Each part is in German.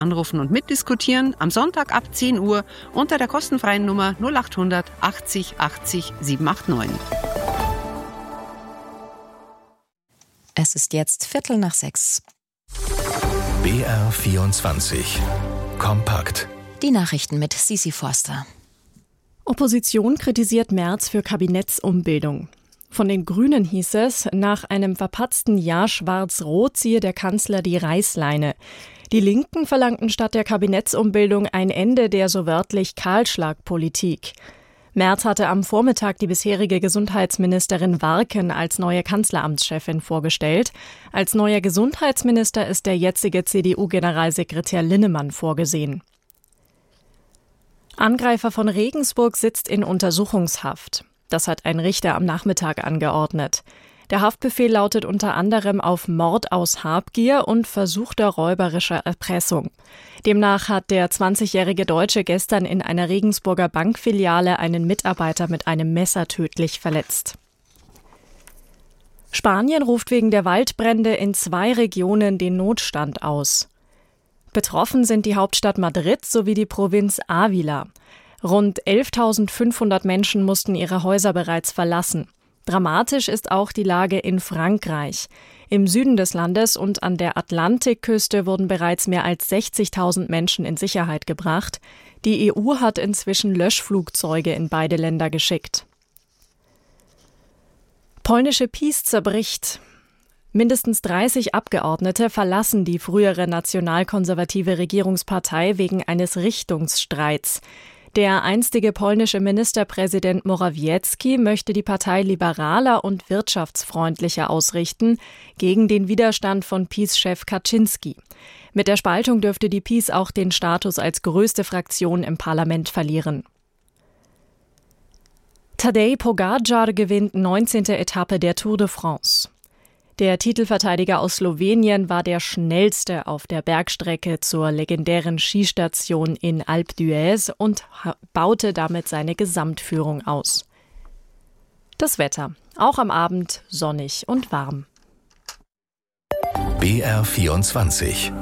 Anrufen und mitdiskutieren am Sonntag ab 10 Uhr unter der kostenfreien Nummer 0800 80 80 789. Es ist jetzt 5:45. BR24 Kompakt. Die Nachrichten mit Sisi Forster. Opposition kritisiert Merz für Kabinettsumbildung. Von den Grünen hieß es, nach einem verpatzten Jahr Schwarz-Rot ziehe der Kanzler die Reißleine. Die Linken verlangten statt der Kabinettsumbildung ein Ende der so wörtlich Kahlschlagpolitik. Merz hatte am Vormittag die bisherige Gesundheitsministerin Warken als neue Kanzleramtschefin vorgestellt. Als neuer Gesundheitsminister ist der jetzige CDU-Generalsekretär Linnemann vorgesehen. Angreifer von Regensburg sitzt in Untersuchungshaft. Das hat ein Richter am Nachmittag angeordnet. Der Haftbefehl lautet unter anderem auf Mord aus Habgier und versuchter räuberischer Erpressung. Demnach hat der 20-jährige Deutsche gestern in einer Regensburger Bankfiliale einen Mitarbeiter mit einem Messer tödlich verletzt. Spanien ruft wegen der Waldbrände in 2 Regionen den Notstand aus. Betroffen sind die Hauptstadt Madrid sowie die Provinz Ávila. Rund 11.500 Menschen mussten ihre Häuser bereits verlassen. Dramatisch ist auch die Lage in Frankreich. Im Süden des Landes und an der Atlantikküste wurden bereits mehr als 60.000 Menschen in Sicherheit gebracht. Die EU hat inzwischen Löschflugzeuge in beide Länder geschickt. Polnische PiS zerbricht. Mindestens 30 Abgeordnete verlassen die frühere nationalkonservative Regierungspartei wegen eines Richtungsstreits. Der einstige polnische Ministerpräsident Morawiecki möchte die Partei liberaler und wirtschaftsfreundlicher ausrichten, gegen den Widerstand von PiS-Chef Kaczynski. Mit der Spaltung dürfte die PiS auch den Status als größte Fraktion im Parlament verlieren. Tadej Pogačar gewinnt 19. Etappe der Tour de France. Der Titelverteidiger aus Slowenien war der schnellste auf der Bergstrecke zur legendären Skistation in Alpe d'Huez und baute damit seine Gesamtführung aus. Das Wetter, auch am Abend sonnig und warm. BR24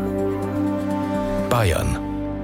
Bayern.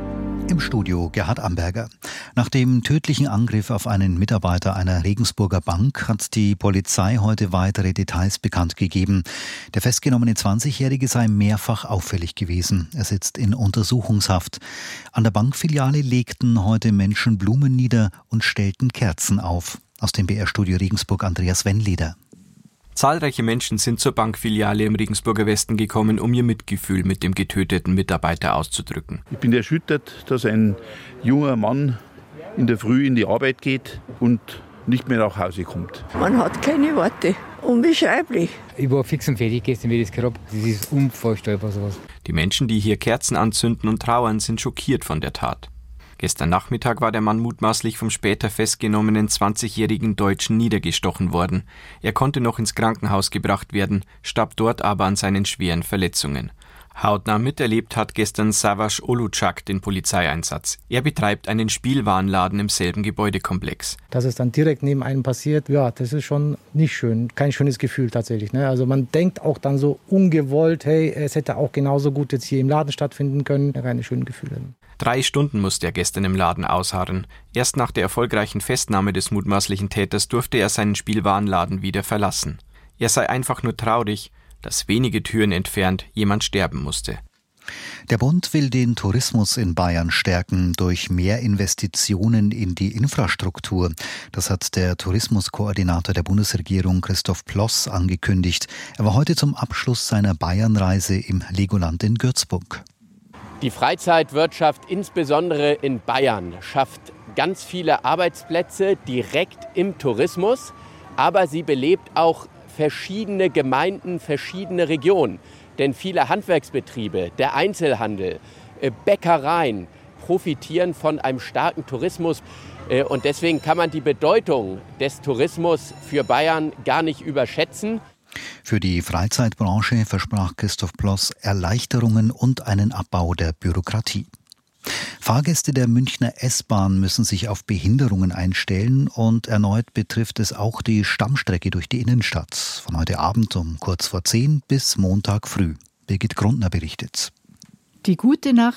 Im Studio Gerhard Amberger. Nach dem tödlichen Angriff auf einen Mitarbeiter einer Regensburger Bank hat die Polizei heute weitere Details bekannt gegeben. Der festgenommene 20-Jährige sei mehrfach auffällig gewesen. Er sitzt in Untersuchungshaft. An der Bankfiliale legten heute Menschen Blumen nieder und stellten Kerzen auf. Aus dem BR-Studio Regensburg Andreas Wennleder. Zahlreiche Menschen sind zur Bankfiliale im Regensburger Westen gekommen, um ihr Mitgefühl mit dem getöteten Mitarbeiter auszudrücken. Ich bin erschüttert, dass ein junger Mann in der Früh in die Arbeit geht und nicht mehr nach Hause kommt. Man hat keine Worte. Unbeschreiblich. Ich war fix und fertig gestern, wie ich das gehört habe. Das ist unvorstellbar sowas. Die Menschen, die hier Kerzen anzünden und trauern, sind schockiert von der Tat. Gestern Nachmittag war der Mann mutmaßlich vom später festgenommenen 20-jährigen Deutschen niedergestochen worden. Er konnte noch ins Krankenhaus gebracht werden, starb dort aber an seinen schweren Verletzungen. Hautnah miterlebt hat gestern Savas Olucak den Polizeieinsatz. Er betreibt einen Spielwarenladen im selben Gebäudekomplex. Dass es dann direkt neben einem passiert, ja, das ist schon nicht schön. Kein schönes Gefühl tatsächlich. Ne? Also man denkt auch dann so ungewollt, hey, es hätte auch genauso gut jetzt hier im Laden stattfinden können. Keine schönen Gefühle. 3 Stunden musste er gestern im Laden ausharren. Erst nach der erfolgreichen Festnahme des mutmaßlichen Täters durfte er seinen Spielwarenladen wieder verlassen. Er sei einfach nur traurig, dass wenige Türen entfernt jemand sterben musste. Der Bund will den Tourismus in Bayern stärken durch mehr Investitionen in die Infrastruktur. Das hat der Tourismuskoordinator der Bundesregierung Christoph Ploss angekündigt. Er war heute zum Abschluss seiner Bayernreise im Legoland in Gürzburg. Die Freizeitwirtschaft, insbesondere in Bayern, schafft ganz viele Arbeitsplätze direkt im Tourismus, aber sie belebt auch verschiedene Gemeinden, verschiedene Regionen. Denn viele Handwerksbetriebe, der Einzelhandel, Bäckereien profitieren von einem starken Tourismus. Und deswegen kann man die Bedeutung des Tourismus für Bayern gar nicht überschätzen. Für die Freizeitbranche versprach Christoph Ploss Erleichterungen und einen Abbau der Bürokratie. Fahrgäste der Münchner S-Bahn müssen sich auf Behinderungen einstellen und erneut betrifft es auch die Stammstrecke durch die Innenstadt. Von heute Abend um kurz vor 10 bis Montag früh. Birgit Grundner berichtet. Die gute Nachricht